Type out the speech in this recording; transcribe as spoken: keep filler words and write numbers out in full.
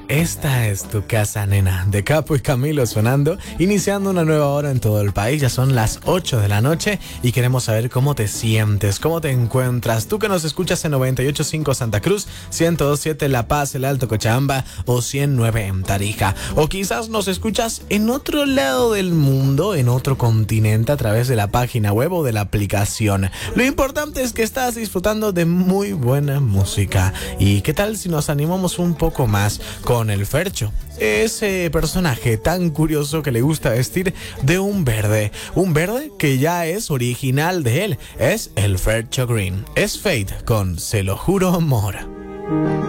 Esta es tu casa, nena, de Capo y Camilo sonando, iniciando una nueva hora en todo el país. Ya son las ocho de la noche y queremos saber cómo te sientes, cómo te encuentras. Tú que nos escuchas en noventa y ocho punto cinco Santa Cruz, ciento dos punto siete La Paz, el Alto Cochabamba o ciento nueve en Tarija. O quizás nos escuchas en otro lado del mundo, en otro continente, a través de la página web o de la aplicación. Lo importante es que estás disfrutando de muy buena música. ¿Y qué tal si nos animamos un poco más con Con el Fercho, ese personaje tan curioso que le gusta vestir de un verde, un verde que ya es original de él, es el Fercho Green, es Fate con Se lo juro amor.